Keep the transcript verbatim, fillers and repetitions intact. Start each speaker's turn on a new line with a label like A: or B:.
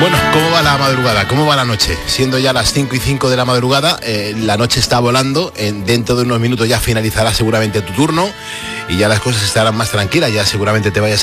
A: Bueno, ¿cómo va la madrugada? ¿Cómo va la noche? Siendo ya las cinco y cinco de la madrugada, eh, la noche está volando, en, dentro de unos minutos ya finalizará seguramente tu turno y ya las cosas estarán más tranquilas, ya seguramente te vayas